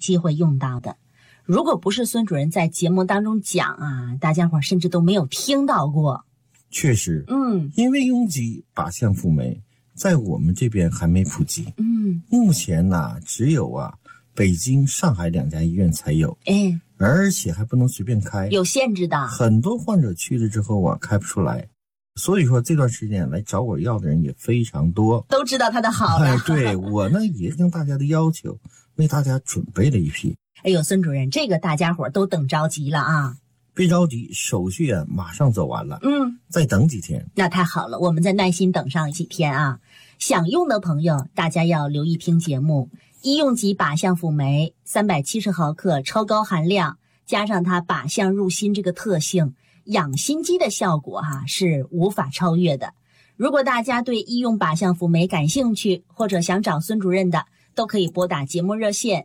机会用到的。如果不是孙主任在节目当中讲啊，大家伙甚至都没有听到过。 确实，因为应急靶向辅酶在我们这边还没普及，目前呢只有北京、上海2家医院才有，而且还不能随便开， 有限制的。 很多患者去了之后开不出来，所以说这段时间来找我要的人也非常多， 都知道它的好了。 对，我呢也应大家的要求，为大家准备了一批。 哎呦，孙主任，这个大家伙都等着急了啊！ 别着急，手续马上走完了，再等几天。 那太好了，我们再耐心等上几天啊！想用的朋友，大家要留意听节目。医用级靶向辅酶370毫克，超高含量，加上它靶向入心这个特性，养心肌的效果是无法超越的。如果大家对医用靶向辅酶感兴趣，或者想找孙主任的，都可以拨打节目热线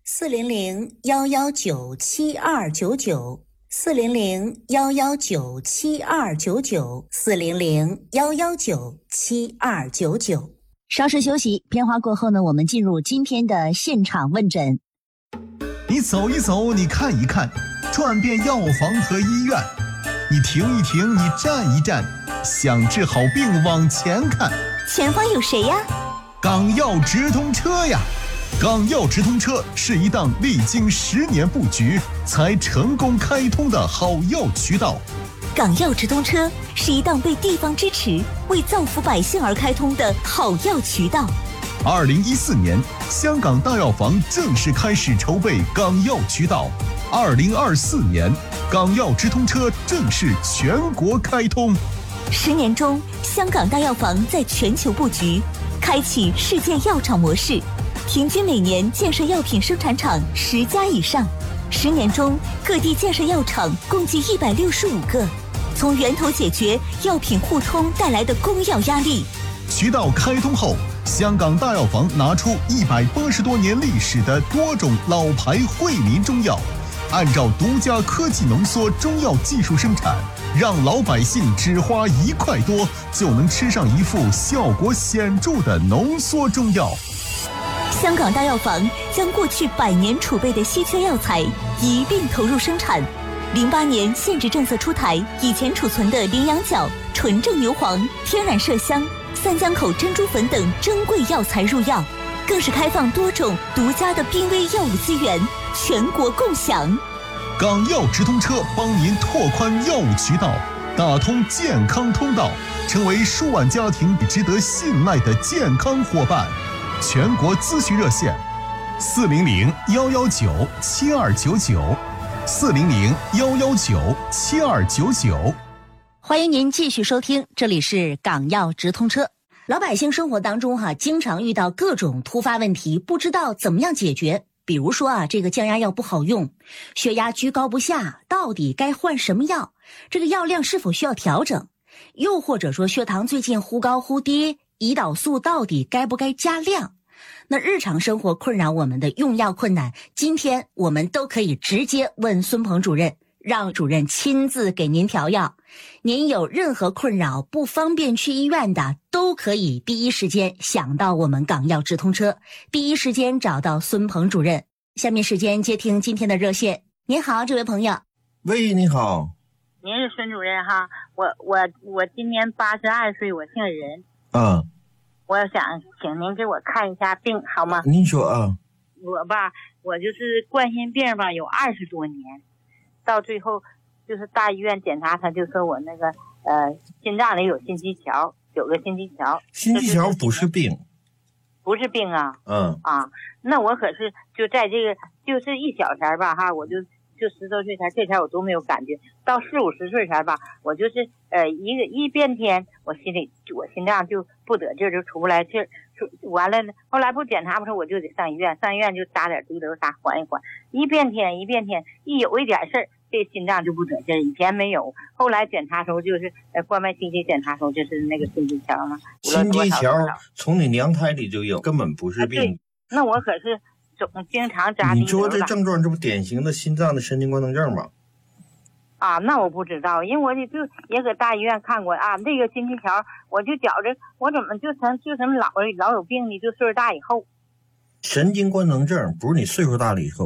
400-119-7299。400-119-7299，400-119-7299。稍事休息，片花过后呢，我们进入今天的现场问诊。 你走一走，你看一看，转遍药房和医院，你停一停，你站一站，想治好病往前看。 前方有谁呀？ 港药直通车呀！港药直通车是一档历经10年布局才成功开通的好药渠道。 港药直通车是一档被地方支持、为造福百姓而开通的好药渠道。 2014年，香港大药房正式开始筹备港药渠道。2024年，港药直通车正式全国开通。 10年中，香港大药房在全球布局，开启世界药厂模式，平均每年建设药品生产厂10家以上。10年中，各地建设药厂共计165个，从源头解决药品互通带来的供药压力。 渠道开通后，香港大药房拿出180多年历史的多种老牌惠民中药，按照独家科技浓缩中药技术生产，让老百姓只花1块多就能吃上一副效果显著的浓缩中药。 香港大药房将过去100年储备的稀缺药材一并投入生产。08年限制政策出台，以前储存的羚羊角、纯正牛黄、天然麝香、三江口珍珠粉等珍贵药材入药，更是开放多种独家的濒危药物资源，全国共享。 港药直通车帮您拓宽药物渠道，打通健康通道，成为数万家庭值得信赖的健康伙伴。全国咨询热线400-119-7299，400-119-7299。 欢迎您继续收听，这里是港药直通车。老百姓生活当中经常遇到各种突发问题，不知道怎么样解决。比如说这个降压药不好用，血压居高不下，到底该换什么药？这个药量是否需要调整？又或者说血糖最近忽高忽低，胰岛素到底该不该加量？那日常生活困扰我们的用药困难，今天我们都可以直接问孙鹏主任，让主任亲自给您调药。您有任何困扰不方便去医院的，都可以第一时间想到我们港药直通车，第一时间找到孙鹏主任。下面时间接听今天的热线。您好，这位朋友。 喂，你好。 您是孙主任哈？我今年82岁，我姓任。我想请您给我看一下病好吗？ 您说啊。 我就是冠心病有20多年，到最后就是大医院检查，他就说我那个心脏里有心肌桥，9个心肌桥。 心肌桥不是病。 不是病啊。那我可是就在这个就是一小前吧我就10多岁前，这前我都没有感觉，到40、50岁前吧，我就是一变天，我心脏就不得劲儿，就出不来气儿，完了呢，后来不检查不成，我就得上医院就打点滴流啥缓一缓，一变天，一有一点事儿，这心脏就不得劲儿，以前没有，后来检查时候就是冠脉气息检查时候就是那个心肌桥嘛， 心肌桥从你娘胎里就有，根本不是病。 那我可是总经常扎滴流。 你说这症状这不典型的心脏的神经官能症吗？ 那我不知道，因为我就也搁大医院看过那个心肌桥，我就觉着我怎么就什么老有病呢？就岁数大以后。 神经官能症不是你岁数大了以后。